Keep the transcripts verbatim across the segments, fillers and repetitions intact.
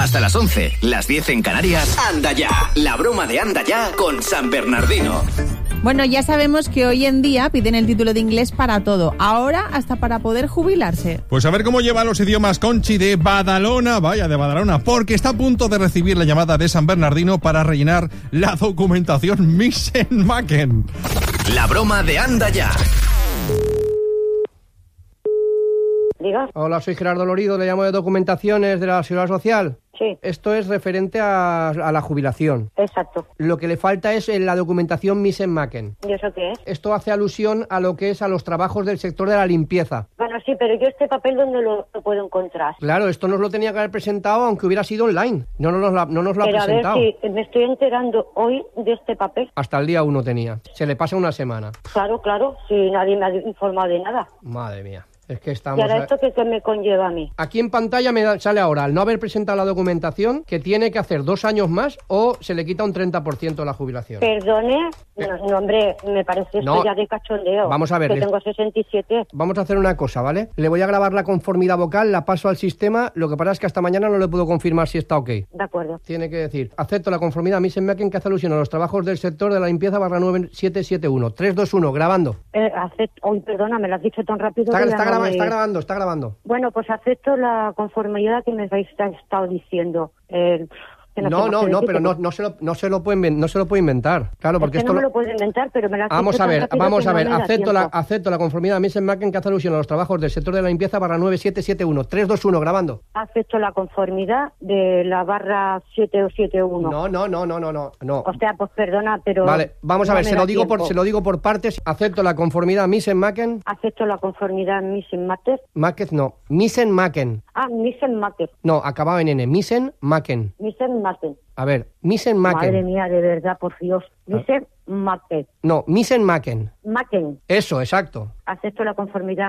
Hasta las once, las diez en Canarias. Anda ya, la broma de Anda ya con San Bernardino. Bueno, ya sabemos que hoy en día piden el título de inglés para todo. Ahora hasta para poder jubilarse. Pues a ver cómo lleva los idiomas Conchi de Badalona, vaya de Badalona, porque está a punto de recibir la llamada de San Bernardino para rellenar la documentación Misen-Maken. La broma de Anda ya. ¿Diga? Hola, soy Gerardo Lorido, le llamo de Documentaciones de la Seguridad Social. Sí. Esto es referente a, a la jubilación. Exacto. Lo que le falta es en la documentación Misen-Maken. ¿Y eso qué es? Esto hace alusión a lo que es a los trabajos del sector de la limpieza. Bueno, sí, pero yo este papel, ¿dónde lo, lo puedo encontrar? Claro, esto nos lo tenía que haber presentado aunque hubiera sido online. No nos lo, no nos lo ha pero presentado. A ver si me estoy enterando hoy de este papel. Hasta el día uno tenía. Se le pasa una semana. Claro, claro, si nadie me ha informado de nada. Madre mía. Es que estamos... ¿Y ahora a... esto qué, qué me conlleva a mí? Aquí en pantalla me da, sale ahora, al no haber presentado la documentación, que tiene que hacer dos años más o se le quita un treinta por ciento de la jubilación. Perdone, no, no hombre, me parece esto no, ya de cachondeo. Vamos a ver. Que tengo sesenta y siete. Vamos a hacer una cosa, ¿vale? Le voy a grabar la conformidad vocal, la paso al sistema, lo que pasa es que hasta mañana no le puedo confirmar si está ok. De acuerdo. Tiene que decir, acepto la conformidad Misen-Maken que hace alusión a los trabajos del sector de la limpieza barra nueve siete siete uno. tres dos uno, grabando. Eh, acepto, uy, perdona, me lo has dicho tan rápido. Está, que está, no graba, me... está grabando, está grabando. Bueno, pues acepto la conformidad que me habéis estado diciendo. Eh, que no, no, no, no pero no, no, se lo, no, se lo puede, no se lo puede inventar. Claro, porque es que esto no me lo puedo inventar, pero me lo has Vamos dicho a ver, tan rápido vamos que a ver, no me da acepto la, tiempo. acepto la conformidad Misen-Maken que hace alusión a los trabajos del sector de la limpieza barra nueve siete siete uno. tres dos uno, grabando. Acepto la conformidad de la barra siete siete uno. No, no, no, no, no, no, no. O sea, pues perdona, pero... Vale, vamos no a ver, me se da lo digo tiempo. por se lo digo por partes. Acepto la conformidad Misen-Maken. Acepto la conformidad Misen-Maken. Maken no, Misen-Maken. Ah, Misen-Maken. No, acabado en N, Misen-Maken. Misen-Maken. A ver, Misen-Maken. Madre mía, de verdad, por Dios. Misen-Maken. No, Misen-Maken. Maken. Eso, exacto. Acepto la conformidad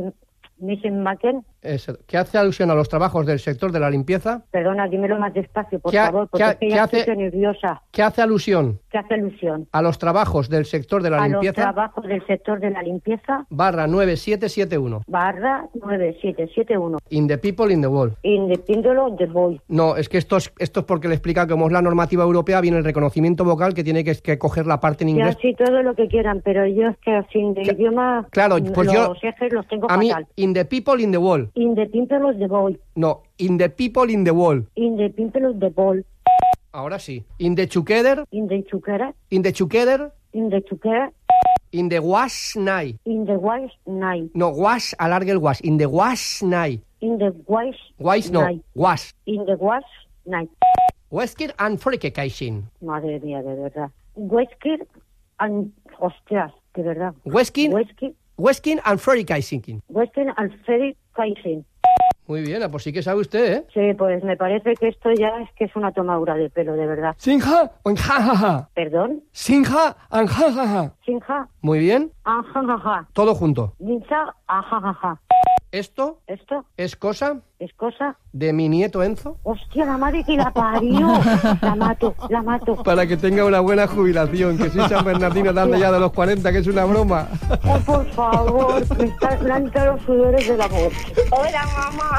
Misen-Maken. Eso. ¿Qué hace alusión a los trabajos del sector de la limpieza? Perdona, dímelo más despacio, por ¿Qué ha- favor, porque qué ha- es que qué ya hace- estoy nerviosa. ¿Qué hace alusión ¿Qué hace alusión? a los trabajos del sector de la A limpieza los trabajos del sector de la limpieza barra nueve siete siete uno? barra nueve siete siete uno. In the people in the world. Indepíndolo de voy. No, es que esto es, esto es porque le explica cómo es la normativa europea, viene el reconocimiento vocal que tiene que, que coger la parte en Ya inglés. sí, todo lo que quieran, pero yo es que sin de Cla- idioma claro, pues los yo- ejes los tengo A mí, fatal. in the people in the world. Indepíndolo de voy. No, in the people in the world. Indepíndolo de bol. Ahora sí. In the together, In the chuquera. in the together, In the chuquera. in the wash night. In the wise night. No, wash, alargue el wash. In the wash night. In the wise Wash no, night. wash. In the wash night. Wesker and fornication. Madre mía, de verdad. Wesker and... Hostias, de verdad. Weskin, Wesker. Weskin and fornication. Wesker and Ferry Kaisin. Muy bien, pues sí que sabe usted, ¿eh? Sí, pues me parece que esto ya es que es una tomadura de pelo, de verdad. Sinja and jajaja. ¿Perdón? Sinja and jajaja. Sinja, Muy bien, ajajaja. todo junto. Ninja, ajajaja. Esto Esto es cosa es cosa... de mi nieto Enzo Hostia, la madre que la parió. La mato, la mato. para que tenga una buena jubilación, que soy San Bernardino dando ya de los cuarenta, que es una broma. Oh, por favor, me están blanca los sudores del amor. Hola, mamá.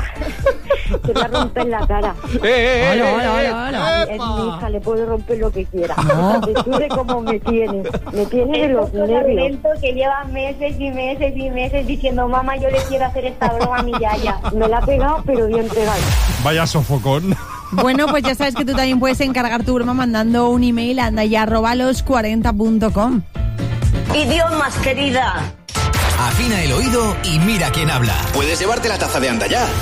Se me rompen la cara. ¡Eh, eh, Hola, eh, hola, eh, hola, hola. eh, Es epa! mi hija, le puedo romper lo que quiera. Que tú de cómo me tienes. Me tiene de los Es un nervios. argumento que lleva meses y meses y meses diciendo, mamá, yo le quiero hacer esta broma a mi yaya. Me la ha pegado, pero bien pegado. Vaya sofocón. Bueno, pues ya sabes que tú también puedes encargar tu broma mandando un email a andaya arroba los cuarenta punto com. Idiomas, querida. Afina el oído y mira quién habla. Puedes llevarte la taza de Anda ya